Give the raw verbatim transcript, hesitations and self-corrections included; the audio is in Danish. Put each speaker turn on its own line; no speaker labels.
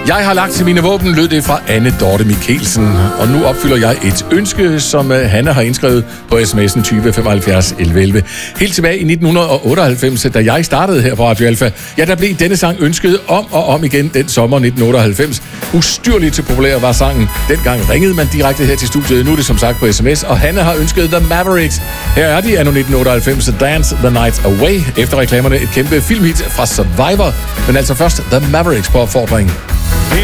Jeg har lagt til mine våben, lød det fra Anne Dorte Mikkelsen. Og nu opfylder jeg et ønske, som uh, Hanne har indskrevet på sms'en tyve femoghalvfjerds elleve elleve. Helt tilbage i nitten otteoghalvfems, da jeg startede her på Radio Alfa, ja, der blev denne sang ønsket om og om igen den sommer nitten otteoghalvfems. Ustyrligt til populær var sangen. Dengang ringede man direkte her til studiet. Nu er det som sagt på sms, og Hanne har ønsket The Mavericks. Her er de anno nitten otteoghalvfems, Dance the Night Away. Efter reklamerne et kæmpe filmhit fra Survivor, men altså først The Mavericks på opfordring.